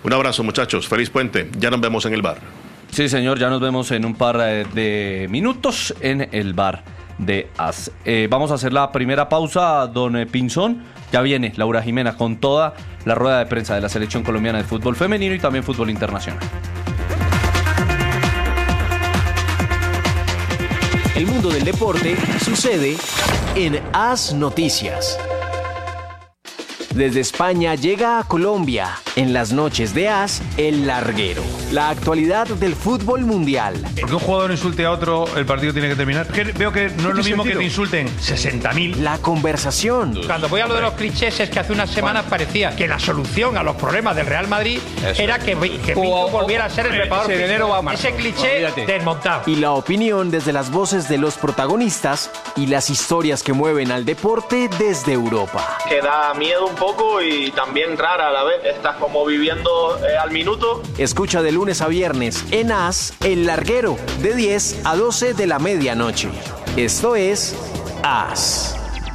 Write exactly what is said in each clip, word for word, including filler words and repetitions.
Un abrazo, muchachos. Feliz puente. Ya nos vemos en el bar. Sí, señor, ya nos vemos en un par de minutos en el bar de AS. Eh, vamos a hacer la primera pausa, don Pinzón. Ya viene Laura Jimena con toda la rueda de prensa de la Selección Colombiana de Fútbol Femenino y también Fútbol Internacional. El mundo del deporte sucede en AS Noticias. Desde España llega a Colombia, en las noches de AS, El Larguero. La actualidad del fútbol mundial. Porque un jugador insulte a otro, el partido tiene que terminar. Que veo que no es lo mismo que te insulten sesenta mil. La conversación. Cuando voy a lo de los clichés es que hace unas semanas parecía que la solución a los problemas del Real Madrid Eso. era que, que Pinto volviera a ser el preparador. Ese cliché Olvídate. desmontado. Y la opinión desde las voces de los protagonistas y las historias que mueven al deporte desde Europa. Que da miedo un poco y también rara a la vez. Estás como viviendo eh, al minuto. Escucha de lunes a viernes en AS El Larguero, de diez a doce de la medianoche. Esto es AS.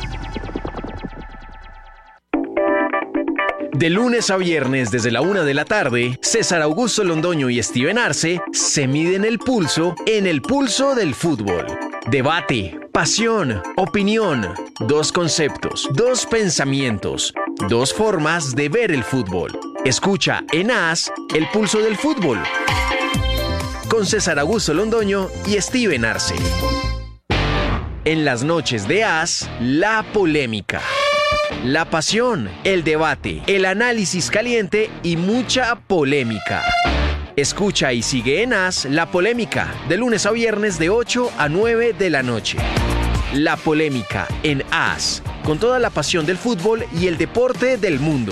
De lunes a viernes desde la una de la tarde, César Augusto Londoño y Steven Arce se miden el pulso en el pulso del fútbol. Debate, pasión, opinión, dos conceptos, dos pensamientos, dos formas de ver el fútbol. Escucha en AS el pulso del fútbol con César Augusto Londoño y Steven Arce. En las noches de AS, la polémica, la pasión, el debate, el análisis caliente y mucha polémica. Escucha y sigue en AS La Polémica, de lunes a viernes de ocho a nueve de la noche. La Polémica en AS, con toda la pasión del fútbol y el deporte del mundo.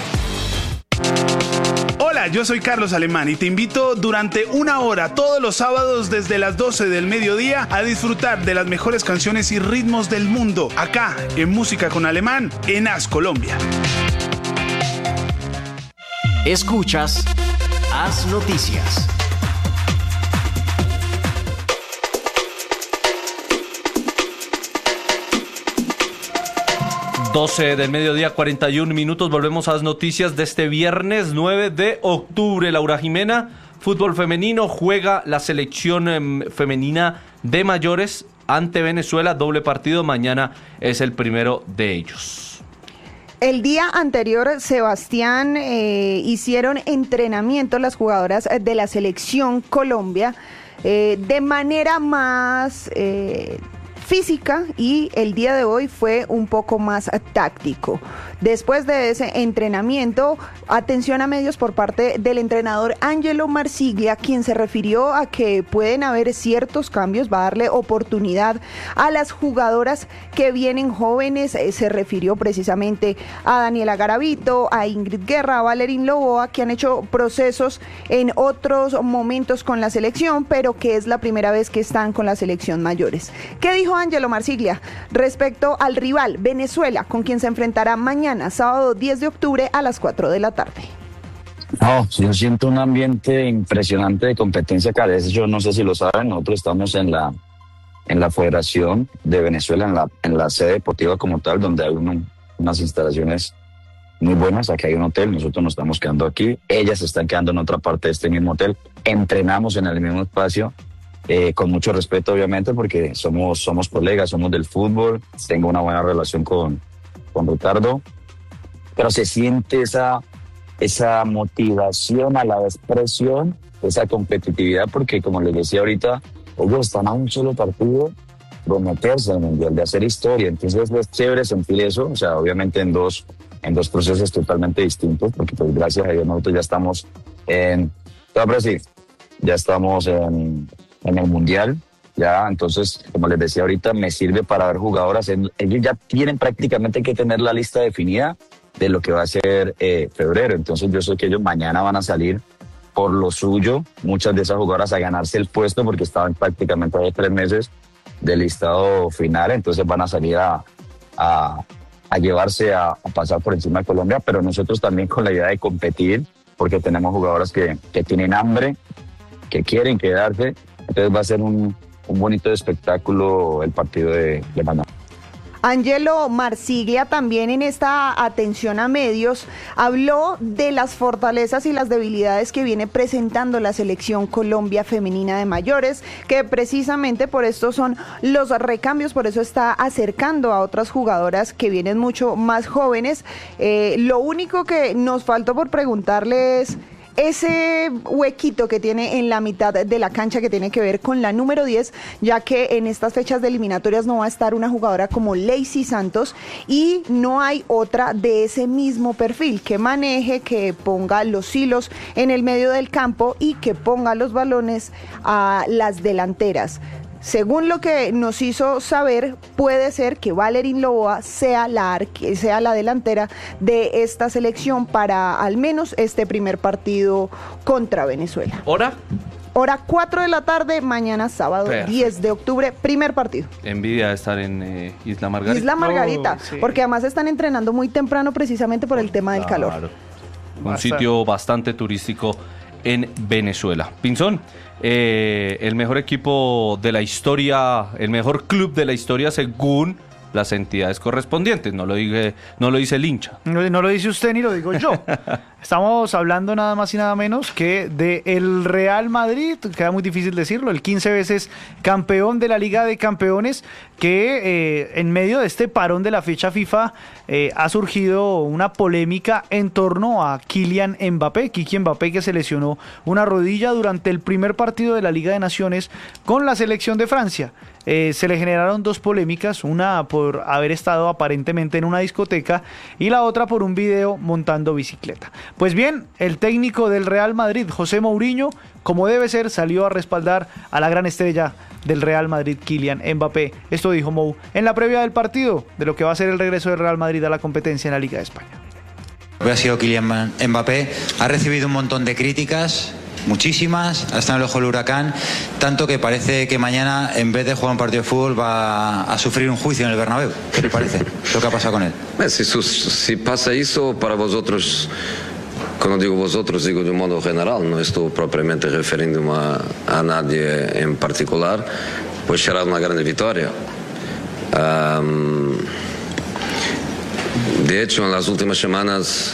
Hola, yo soy Carlos Alemán y te invito durante una hora todos los sábados desde las doce del mediodía a disfrutar de las mejores canciones y ritmos del mundo, acá en Música con Alemán, en AS Colombia. Escuchas AS Noticias. doce del mediodía, cuarenta y un minutos. Volvemos a las noticias de este viernes nueve de octubre. Laura Jimena, fútbol femenino, juega la selección eh, femenina de mayores ante Venezuela. Doble partido, mañana es el primero de ellos. El día anterior, Sebastián, eh, hicieron entrenamiento las jugadoras de la selección Colombia eh, de manera más eh, física, y el día de hoy fue un poco más táctico. Después de ese entrenamiento, atención a medios por parte del entrenador Angelo Marsiglia, quien se refirió a que pueden haber ciertos cambios, va a darle oportunidad a las jugadoras que vienen jóvenes. Se refirió precisamente a Daniela Garavito, a Ingrid Guerra, a Valerín Loboa, que han hecho procesos en otros momentos con la selección, pero que es la primera vez que están con la selección mayores. ¿Qué dijo Angelo Marsiglia respecto al rival Venezuela, con quien se enfrentará mañana, sábado diez de octubre a las cuatro de la tarde? No, yo siento un ambiente impresionante de competencia que a veces, yo no sé si lo saben, nosotros estamos en la en la Federación de Venezuela, en la, en la sede deportiva como tal, donde hay uno, unas instalaciones muy buenas. Aquí hay un hotel, nosotros nos estamos quedando aquí, ellas se están quedando en otra parte de este mismo hotel, entrenamos en el mismo espacio, eh, con mucho respeto obviamente, porque somos, somos colegas, somos del fútbol, tengo una buena relación con, con Ricardo, pero se siente esa, esa motivación, a la vez presión, esa competitividad, porque como les decía ahorita, ellos están a un solo partido de meterse en el Mundial, de hacer historia. Entonces es chévere sentir eso, o sea, obviamente en dos, en dos procesos totalmente distintos, porque pues gracias a Dios nosotros ya estamos en todo Brasil, ya estamos en, en el Mundial, ya, entonces, como les decía ahorita, me sirve para ver jugadoras. Ellos ya tienen prácticamente que tener la lista definida de lo que va a ser eh, febrero. Entonces yo sé que ellos mañana van a salir por lo suyo, muchas de esas jugadoras a ganarse el puesto, porque estaban prácticamente a tres meses del listado final, entonces van a salir a, a, a llevarse a, a pasar por encima de Colombia, pero nosotros también con la idea de competir, porque tenemos jugadoras que, que tienen hambre, que quieren quedarse, entonces va a ser un un bonito espectáculo el partido de, de mañana. Angelo Marsiglia también en esta atención a medios habló de las fortalezas y las debilidades que viene presentando la selección Colombia femenina de mayores, que precisamente por esto son los recambios, por eso está acercando a otras jugadoras que vienen mucho más jóvenes. Eh, lo único que nos faltó por preguntarle es ese huequito que tiene en la mitad de la cancha que tiene que ver con la número diez, ya que en estas fechas de eliminatorias no va a estar una jugadora como Lacey Santos y no hay otra de ese mismo perfil que maneje, que ponga los hilos en el medio del campo y que ponga los balones a las delanteras. Según lo que nos hizo saber, puede ser que Valerín Loboa sea la, arque, sea la delantera de esta selección para al menos este primer partido contra Venezuela. ¿Hora? Hora cuatro de la tarde, mañana sábado, perfecto, diez de octubre, primer partido. Envidia de estar en eh, Isla Margarita. Isla Margarita, oh, sí, porque además están entrenando muy temprano precisamente por el tema del claro, calor. Un bastante. sitio bastante turístico en Venezuela. Pinzón, eh, el mejor equipo de la historia, el mejor club de la historia según las entidades correspondientes, no lo dice, no lo dice el hincha. No, no lo dice usted ni lo digo yo. Estamos hablando nada más y nada menos que de el Real Madrid, queda muy difícil decirlo, el quince veces campeón de la Liga de Campeones, que eh, en medio de este parón de la fecha FIFA eh, ha surgido una polémica en torno a Kylian Mbappé, Kiki Mbappé, que se lesionó una rodilla durante el primer partido de la Liga de Naciones con la selección de Francia. Eh, se le generaron dos polémicas, una por haber estado aparentemente en una discoteca y la otra por un video montando bicicleta. Pues bien, el técnico del Real Madrid, José Mourinho, como debe ser, salió a respaldar a la gran estrella del Real Madrid, Kylian Mbappé. Esto dijo Mou en la previa del partido de lo que va a ser el regreso del Real Madrid a la competencia en la Liga de España. Ha sido Kylian Mbappé, ha recibido un montón de críticas, muchísimas, ha estado en el ojo del huracán, tanto que parece que mañana, en vez de jugar un partido de fútbol, va a sufrir un juicio en el Bernabéu. ¿Qué le parece lo que ha pasado con él? Si, si pasa eso para vosotros, cuando digo vosotros, digo de un modo general, no estoy propiamente refiriéndome a, a nadie en particular, pues será una gran victoria. Um, de hecho, en las últimas semanas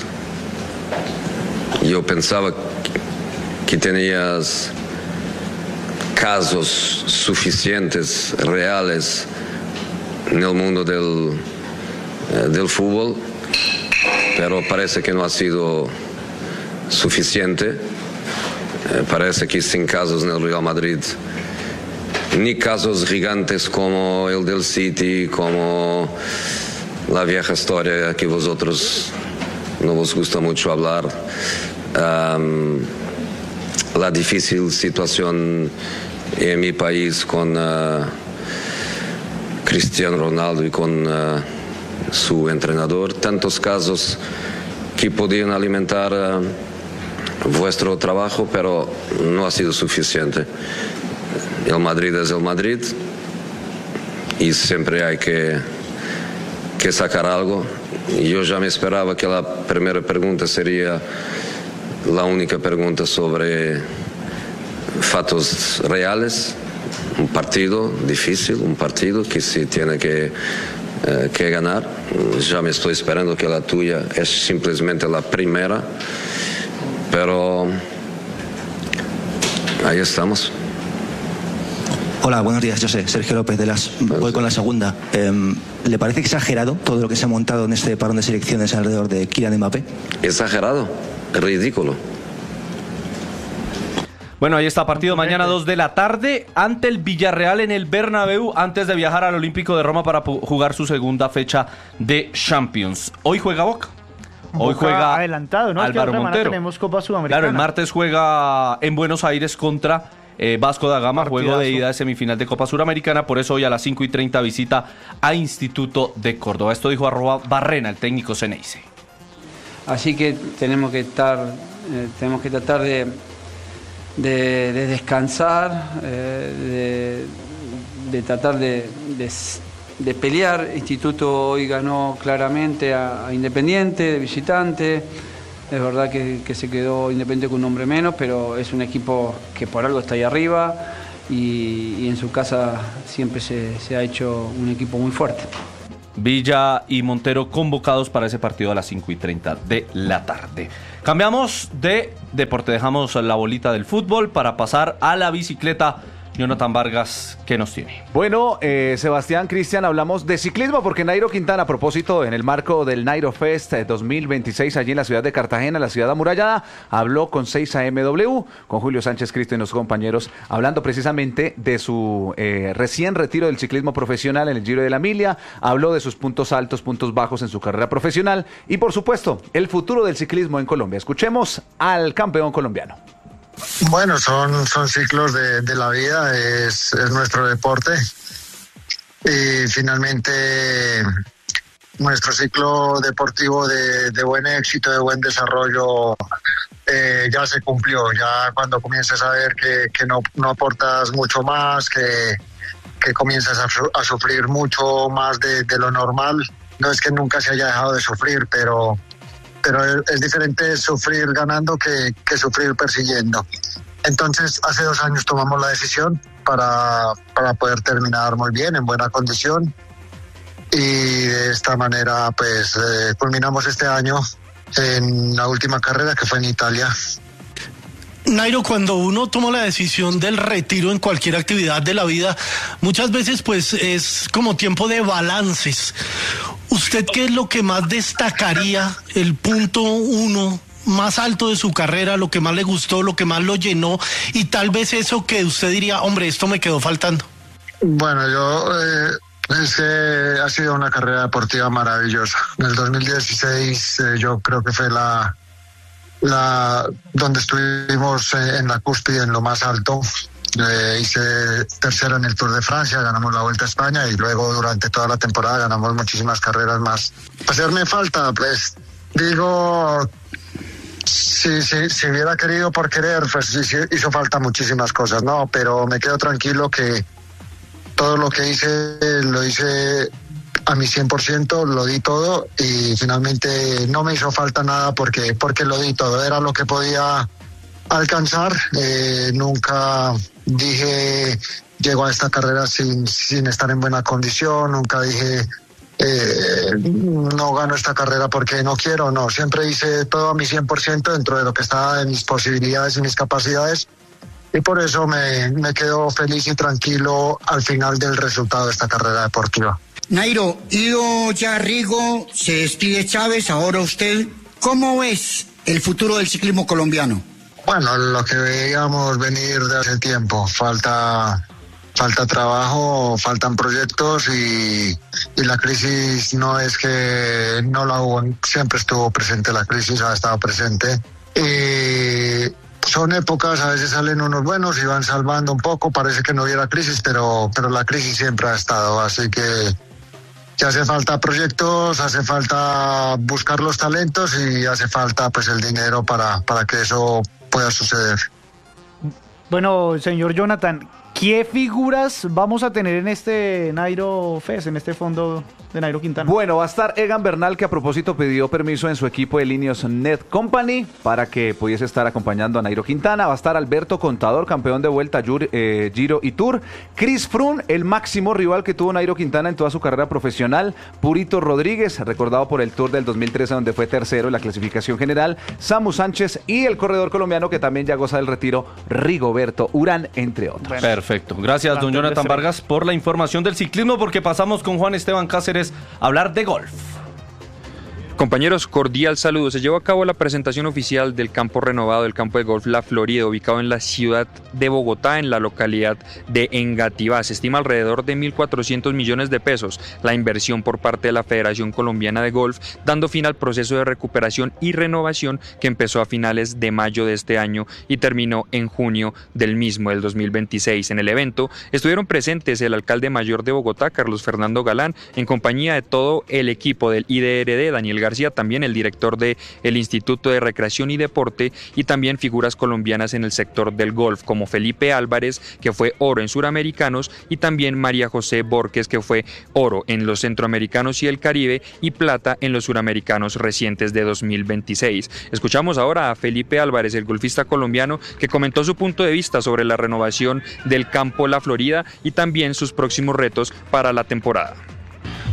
yo pensaba que tenías casos suficientes, reales, en el mundo del, eh, del fútbol, pero parece que no ha sido suficiente. Eh, parece que sin casos en el Real Madrid, ni casos gigantes como el del City, como la vieja historia que vosotros no os gusta mucho hablar. Um, la difícil situación en mi país con uh, Cristiano Ronaldo y con uh, su entrenador, tantos casos que podían alimentar uh, vuestro trabajo, pero no ha sido suficiente. El Madrid es el Madrid y siempre hay que, que sacar algo. Y yo ya me esperaba que la primera pregunta sería la única pregunta sobre fatos reales, un partido difícil, un partido que se tiene que, eh, que ganar. Ya me estoy esperando que la tuya es simplemente la primera, pero ahí estamos. Hola, buenos días, yo sé, Sergio López de las. Voy con la segunda. Eh, ¿Le parece exagerado todo lo que se ha montado en este parón de selecciones alrededor de Kylian Mbappé? Exagerado, ridículo. Bueno, ahí está, partido mañana dos de la tarde ante el Villarreal en el Bernabéu, antes de viajar al Olímpico de Roma para jugar su segunda fecha de Champions. Hoy juega Boca. Hoy Boca juega adelantado, ¿no? Álvaro es que Montero. Tenemos Copa Sudamericana. Claro, el martes juega en Buenos Aires contra eh, Vasco da Gama, Partidazo. Juego de ida de semifinal de Copa Suramericana. Por eso hoy a las cinco y treinta visita a Instituto de Córdoba. Esto dijo arroba Barrena, el técnico Ceneice. Así que tenemos que estar, eh, tenemos que tratar de, de, de descansar, eh, de, de tratar de, de, de pelear. Instituto hoy ganó claramente a, a Independiente, de visitante. Es verdad que, que se quedó Independiente con un hombre menos, pero es un equipo que por algo está ahí arriba y, y en su casa siempre se, se ha hecho un equipo muy fuerte. Villa y Montero convocados para ese partido a las cinco y treinta de la tarde. Cambiamos de deporte, dejamos la bolita del fútbol para pasar a la bicicleta. Jonathan Vargas, ¿qué nos tiene? Bueno, eh, Sebastián, Cristian, hablamos de ciclismo porque Nairo Quintana, a propósito, en el marco del Nairo Fest dos mil veintiséis allí en la ciudad de Cartagena, la ciudad amurallada, habló con seis A M W, con Julio Sánchez Cristo y nuestros compañeros, hablando precisamente de su eh, recién retiro del ciclismo profesional en el Giro de la Emilia, habló de sus puntos altos, puntos bajos en su carrera profesional y, por supuesto, el futuro del ciclismo en Colombia. Escuchemos al campeón colombiano. Bueno, son, son ciclos de, de la vida, es, es nuestro deporte y finalmente nuestro ciclo deportivo de, de buen éxito, de buen desarrollo eh, ya se cumplió. Ya cuando comienzas a ver que, que no, no aportas mucho más, que, que comienzas a, a sufrir mucho más de, de lo normal, no es que nunca se haya dejado de sufrir, pero... pero es diferente sufrir ganando que, que sufrir persiguiendo. Entonces, hace dos años tomamos la decisión para, para poder terminar muy bien, en buena condición, y de esta manera, pues, eh, culminamos este año en la última carrera, que fue en Italia. Nairo, cuando uno toma la decisión del retiro en cualquier actividad de la vida, muchas veces pues es como tiempo de balances. ¿Usted qué es lo que más destacaría, el punto uno más alto de su carrera, lo que más le gustó, lo que más lo llenó y tal vez eso que usted diría, hombre, esto me quedó faltando? Bueno, yo... Eh... Es que ha sido una carrera deportiva maravillosa. En el dos mil dieciséis eh, yo creo que fue la... La, donde estuvimos en la cúspide, en lo más alto. Eh, hice tercero en el Tour de Francia, ganamos la Vuelta a España y luego durante toda la temporada ganamos muchísimas carreras más. Hacerme falta, pues digo, si, si, si hubiera querido por querer, pues hizo falta muchísimas cosas, ¿no? Pero me quedo tranquilo que todo lo que hice lo hice a mi cien por ciento, lo di todo y finalmente no me hizo falta nada porque, porque lo di todo, era lo que podía alcanzar. Eh, nunca dije llego a esta carrera sin, sin estar en buena condición, nunca dije eh, no gano esta carrera porque no quiero, no, siempre hice todo a mi cien por ciento dentro de lo que estaba en mis posibilidades y mis capacidades y por eso me, me quedo feliz y tranquilo al final del resultado de esta carrera deportiva. Nairo, ido ya Rigo, se despide Chávez, ahora usted, ¿cómo ves el futuro del ciclismo colombiano? Bueno, lo que veíamos venir de hace tiempo, falta, falta trabajo, faltan proyectos y, y la crisis no es que no la hubo, siempre estuvo presente la crisis, ha estado presente. Y son épocas, a veces salen unos buenos y van salvando un poco, parece que no hubiera crisis, pero, pero la crisis siempre ha estado, así que... que hace falta proyectos, hace falta buscar los talentos y hace falta pues el dinero para, para que eso pueda suceder. Bueno, señor Jonathan, ¿qué figuras vamos a tener en este Nairo Fest, en este fondo de Nairo Quintana? Bueno, va a estar Egan Bernal, que a propósito pidió permiso en su equipo de Líneas Net Company para que pudiese estar acompañando a Nairo Quintana. Va a estar Alberto Contador, campeón de Vuelta, eh, Giro y Tour. Chris Froome, el máximo rival que tuvo Nairo Quintana en toda su carrera profesional. Purito Rodríguez, recordado por el Tour del dos mil trece, donde fue tercero en la clasificación general. Samu Sánchez y el corredor colombiano que también ya goza del retiro, Rigoberto Urán, entre otros. Bueno. Perfecto. Gracias, don Jonathan Vargas, por la información del ciclismo, porque pasamos con Juan Esteban Cáceres a hablar de golf. Compañeros, cordial saludo. Se llevó a cabo la presentación oficial del campo renovado del campo de golf La Florida, ubicado en la ciudad de Bogotá, en la localidad de Engativá. Se estima alrededor de mil cuatrocientos millones de pesos la inversión por parte de la Federación Colombiana de Golf, dando fin al proceso de recuperación y renovación que empezó a finales de mayo de este año y terminó en junio del mismo, del dos mil veintiséis. En el evento estuvieron presentes el alcalde mayor de Bogotá, Carlos Fernando Galán, en compañía de todo el equipo del I D R D, Daniel García, también el director del Instituto de Recreación y Deporte, y también figuras colombianas en el sector del golf, como Felipe Álvarez, que fue oro en Suramericanos, y también María José Borges, que fue oro en los Centroamericanos y el Caribe, y plata en los Suramericanos recientes de dos mil veintiséis. Escuchamos ahora a Felipe Álvarez, el golfista colombiano, que comentó su punto de vista sobre la renovación del campo La Florida y también sus próximos retos para la temporada.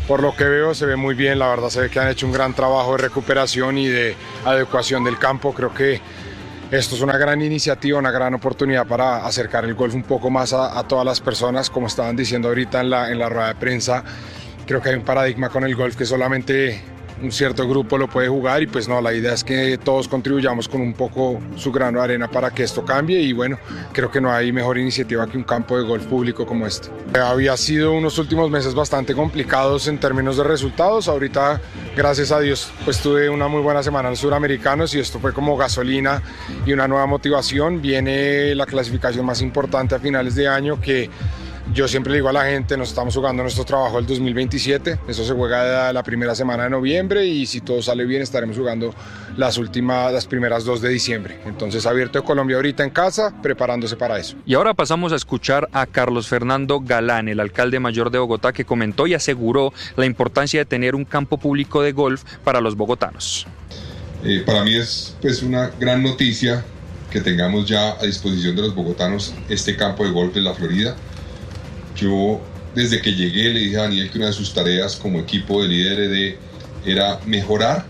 por lo que veo se ve muy bien, la verdad se ve que han hecho un gran trabajo de recuperación y de adecuación del campo. Creo que esto es una gran iniciativa, una gran oportunidad para acercar el golf un poco más a, a todas las personas, como estaban diciendo ahorita en la, en la rueda de prensa. Creo que hay un paradigma con el golf que solamente un cierto grupo lo puede jugar y pues no, la idea es que todos contribuyamos con un poco su grano de arena para que esto cambie y bueno, creo que no hay mejor iniciativa que un campo de golf público como este. Había sido unos últimos meses bastante complicados en términos de resultados, ahorita gracias a Dios pues tuve una muy buena semana en Suramericanos y esto fue como gasolina y una nueva motivación. Viene la clasificación más importante a finales de año que yo siempre le digo a la gente, nos estamos jugando nuestro trabajo del dos mil veintisiete, eso se juega la primera semana de noviembre y si todo sale bien estaremos jugando las últimas, las primeras dos de diciembre. Entonces Abierto de Colombia ahorita en casa, preparándose para eso. Y ahora pasamos a escuchar a Carlos Fernando Galán, el alcalde mayor de Bogotá, que comentó y aseguró la importancia de tener un campo público de golf para los bogotanos. Eh, para mí es pues una gran noticia que tengamos ya a disposición de los bogotanos este campo de golf de la Florida. Yo desde que llegué le dije a Daniel que una de sus tareas como equipo de líderes de, era mejorar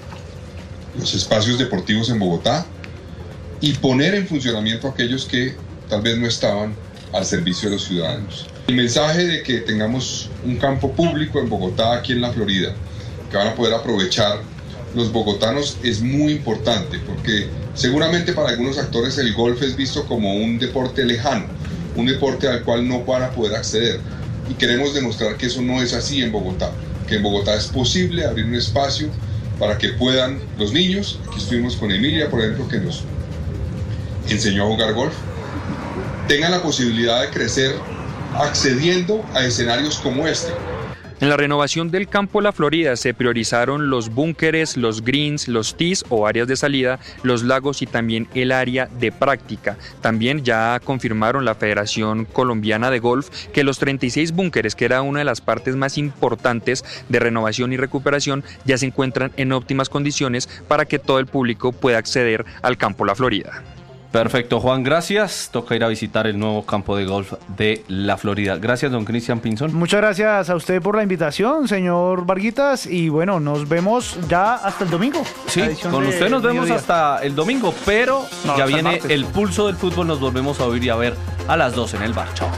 los espacios deportivos en Bogotá y poner en funcionamiento aquellos que tal vez no estaban al servicio de los ciudadanos. El mensaje de que tengamos un campo público en Bogotá, aquí en la Florida, que van a poder aprovechar los bogotanos es muy importante porque seguramente para algunos actores el golf es visto como un deporte lejano, un deporte al cual no van a poder acceder y queremos demostrar que eso no es así en Bogotá, que en Bogotá es posible abrir un espacio para que puedan los niños, aquí estuvimos con Emilia por ejemplo que nos enseñó a jugar golf, tengan la posibilidad de crecer accediendo a escenarios como este. En la renovación del campo La Florida se priorizaron los búnkeres, los greens, los tees o áreas de salida, los lagos y también el área de práctica. También ya confirmaron la Federación Colombiana de Golf que los treinta y seis búnkeres, que era una de las partes más importantes de renovación y recuperación, ya se encuentran en óptimas condiciones para que todo el público pueda acceder al campo La Florida. Perfecto, Juan, gracias. Toca ir a visitar el nuevo campo de golf de La Florida. Gracias, don Cristian Pinzón. Muchas gracias a usted por la invitación, señor Varguitas. Y bueno, nos vemos ya hasta el domingo. Sí, con usted nos vemos mediodía. hasta el domingo, pero No, ya hasta viene el martes. el pulso del fútbol. Nos volvemos a oír y a ver a las dos en el bar. Chao.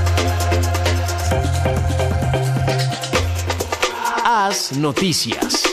Haz noticias.